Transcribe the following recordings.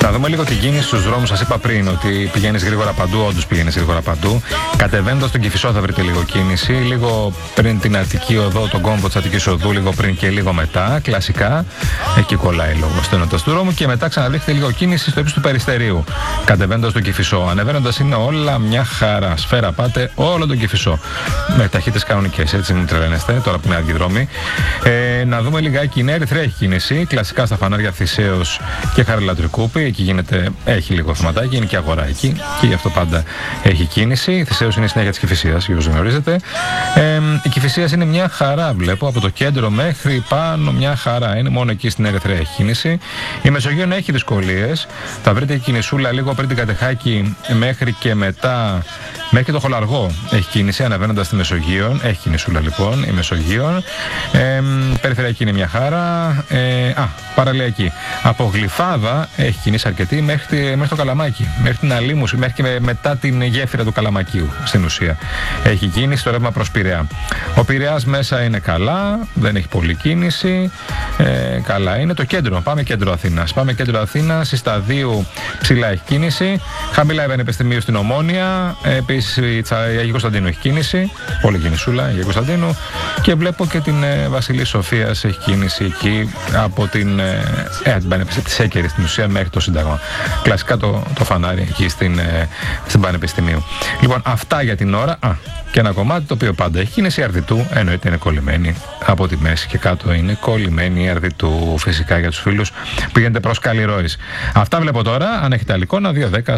Να δούμε λίγο την κίνηση στους δρόμους. Σας είπα πριν ότι πηγαίνεις γρήγορα παντού, όντως πηγαίνεις γρήγορα παντού. Κατεβαίνοντας τον Κηφισό θα βρείτε λίγο κίνηση. Λίγο πριν την Αττική Οδό, τον κόμβο της Αττικής Οδού, λίγο πριν και λίγο μετά. Κλασικά. Εκεί κολλάει λόγω στενότητας του δρόμου. Και μετά ξαναδείχνετε λίγο κίνηση στο ύψος του Περιστερίου. Κατεβαίνοντας τον Κηφισό. Ανεβαίνοντας είναι όλα μια χαρά. Σφαίρα πάτε όλο τον Κηφισό. Με ταχύτητες κανονικές, έτσι μην τρελαίνεστε, τώρα που είναι αντιδρόμοι. Να δούμε λιγάκι. Η Νέα Ερυθρέα έχει κίνηση. Κλασικά στα φανάρια Θησέως και Χαριλατρικούπη. Εκεί έχει λίγο θεματάκι, είναι και αγορά εκεί. Και γι' αυτό πάντα έχει κίνηση. Η Θησέως είναι η συνέχεια της Κηφισίας, για όσους γνωρίζετε. Η Κηφισίας είναι μια χαρά, βλέπω. Από το κέντρο μέχρι πάνω μια χαρά. Είναι μόνο εκεί στην Ερυθρέα έχει κίνηση. Η Μεσογείων έχει δυσκολίες. Θα βρείτε κινησούλα λίγο πριν την Κατεχάκη μέχρι και μετά. Μέχρι το Χολαργό έχει κίνηση, αναβαίνοντας στη Μεσογείων. Έχει κινησούλα λοιπόν η Μεσογείων. Περιφερειακή είναι μια χαρά. Παραλιακή. Από Γλυφάδα έχει κίνηση αρκετή μέχρι το Καλαμάκι. Μέχρι την Αλήμουση, μέχρι και μετά την γέφυρα του Καλαμακίου στην ουσία. Έχει κίνηση το ρεύμα προς Πειραιά. Ο Πειραιάς μέσα είναι καλά, δεν έχει πολλή κίνηση. Καλά είναι το κέντρο. Πάμε κέντρο Αθήνας. Πάμε κέντρο Αθήνας. Στη Σταδίου ψηλά έχει κίνηση. Χαμηλά η Πανεπιστημίου στην Ομόνια. Επίσης η Αγίου Κωνσταντίνου έχει κίνηση. Πολύ κινησούλα η Αγίου Κωνσταντίνου. Και βλέπω και την Βασιλή Σοφίας έχει κίνηση εκεί από την Σέκερη στην ουσία μέχρι το Σύνταγμα. Κλασικά το φανάρι εκεί στην Πανεπιστημίου. Λοιπόν, αυτά για την ώρα. Και ένα κομμάτι το οποίο πάντα έχει κίνηση Αρδιτού, εννοείται είναι κολλημένη από τη μέση και κάτω είναι κολλημένη η Αρδιτού, φυσικά για τους φίλους πηγαίνετε προς Καλλιρόης. Αυτά βλέπω τώρα. Αν έχετε άλλη εικόνα,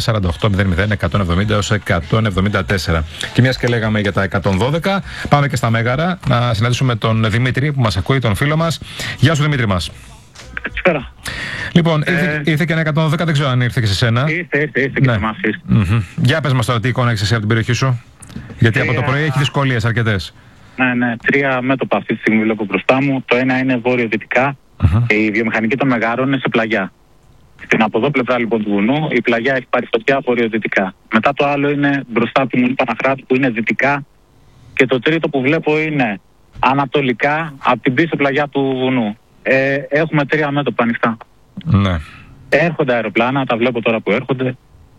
210-48-00-170-174. Και μιας και λέγαμε για τα 112, πάμε και στα Μέγαρα να συναντήσουμε τον Δημήτρη που μας ακούει, τον φίλο μας. Γεια σου Δημήτρη μας. Καλησπέρα. Λοιπόν, ήρθε και ένα 112, δεν ξέρω αν ήρθε και σε σένα. Ήρθε και σε εμάς. Για πες μας τώρα τι εικόνα έχεις εσύ από την περιοχή σου. Γιατί από το πρωί έχει δυσκολίες αρκετές. Ναι, 3 μέτωπα αυτή τη στιγμή βλέπω μπροστά μου. Το ένα είναι βόρειο-δυτικά και η βιομηχανική των Μεγάρων είναι σε πλαγιά. Στην από εδώ πλευρά λοιπόν του βουνού η πλαγιά έχει πάρει φωτιά βορειοδυτικά. Μετά το άλλο είναι μπροστά του Μονή Παναχράτη που είναι δυτικά. Και το τρίτο που βλέπω είναι ανατολικά από την πίσω πλαγιά του βουνού. Έχουμε 3 μέτωπα ανοιχτά. Ναι. Έρχονται αεροπλάνα, τα βλέπω τώρα που έρχονται.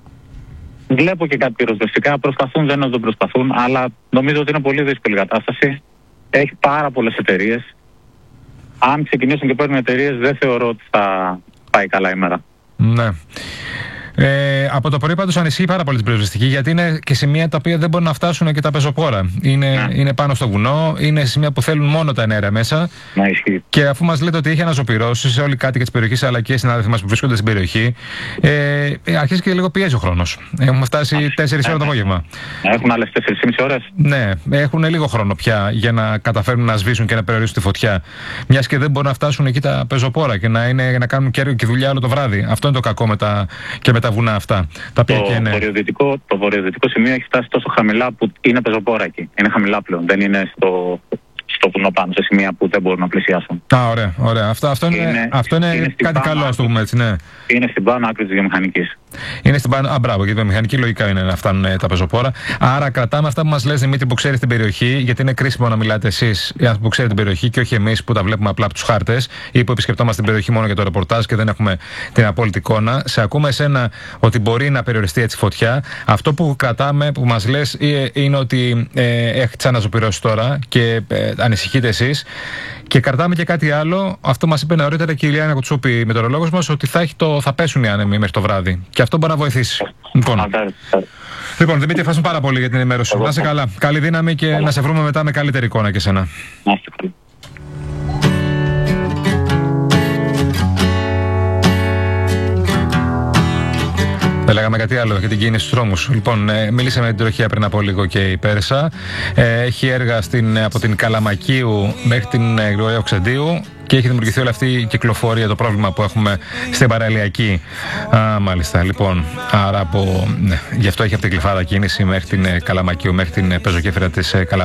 Βλέπω και κάτι πυροσβεστικά, προσπαθούν, δεν προσπαθούν, αλλά νομίζω ότι είναι πολύ δύσκολη κατάσταση. Έχει πάρα πολλές εταιρείες. Αν ξεκινήσουν και παίρνουν εταιρείες, δεν θεωρώ ότι θα πάει καλά η μέρα. Ναι. Από το πρωί πάντως ανησυχεί πάρα πολύ την πυροσβεστική, γιατί είναι και σημεία τα οποία δεν μπορούν να φτάσουν και τα πεζοπόρα. Είναι πάνω στο βουνό, είναι σημεία που θέλουν μόνο τα εναέρια μέσα. Να ισχύει. Και αφού μας λέτε ότι έχει αναζωπυρώσεις σε όλοι οι κάτοικοι της περιοχής, αλλά και οι συνάδελφοι μας που βρίσκονται στην περιοχή, αρχίζει και λίγο πιέζει ο χρόνος. Έχουμε φτάσει 4 ώρες το απόγευμα. Έχουν άλλες 4,5 ώρες. Ναι, έχουν λίγο χρόνο πια για να καταφέρουν να σβήσουν και να περιορίσουν τη φωτιά. Μιας και δεν μπορούν να φτάσουν εκεί τα πεζοπόρα και να κάνουν και δουλειά όλο το βράδυ. Αυτό είναι το κακό με τα βουνά αυτά. Το βορειοδυτικό σημείο έχει φτάσει τόσο χαμηλά που είναι πεζοπόρα εκεί. Είναι χαμηλά πλέον. Δεν είναι στο βουνό πάνω, σε σημεία που δεν μπορούν να πλησιάσουν. Ωραία. Αυτό είναι κάτι καλό, ας το πούμε έτσι, ναι. Είναι στην πάνω άκρη της βιομηχανικής. Είναι στην πάνω. Μπράβο, γιατί η βιομηχανική λογικά είναι να φτάνουν τα πεζοπόρα. Άρα κρατάμε αυτά που μας λες, Δημήτρη, που ξέρεις την περιοχή, γιατί είναι κρίσιμο να μιλάτε εσείς, οι άνθρωποι που ξέρετε την περιοχή και όχι εμείς που τα βλέπουμε απλά από τους χάρτες ή που επισκεπτόμαστε την περιοχή μόνο για το ρεπορτάζ και δεν έχουμε την απόλυτη εικόνα. Σε ακούμε εσένα ότι μπορεί να περιοριστεί έτσι φωτιά. Αυτό που κρατάμε, που μας λες, είναι ότι έχετε αναζωπυρώσει τώρα και ανησυχείτε εσείς. Και κρατάμε και κάτι άλλο. Αυτό μας είπε νωρίτερα και η Ηλιάνα Κουτσούπη, η μετεωρολόγος μας, ότι θα πέσουν οι άνεμοι μέχρι το βράδυ. Και αυτό μπορεί να βοηθήσει. Λοιπόν, Δημήτρη, ευχαριστούμε πάρα πολύ για την ενημέρωση. Να είσαι καλά. Καλή δύναμη και να σε βρούμε μετά με καλύτερη εικόνα και εσένα. Δεν λέγαμε κάτι άλλο για την κίνηση στους δρόμους. Λοιπόν, μίλησε με την τροχιά πριν από λίγο και η Πέρσα. Έχει έργα από την Καλαμακίου μέχρι την Γρηγορία Οξεντίου και έχει δημιουργηθεί όλη αυτή η κυκλοφορία, το πρόβλημα που έχουμε στην παραλιακή. Μάλιστα, λοιπόν. Άρα γι' αυτό έχει από την Γλυφάδα κίνηση μέχρι την Καλαμακίου, μέχρι την πεζοκέφυρα της Καλαμακίου.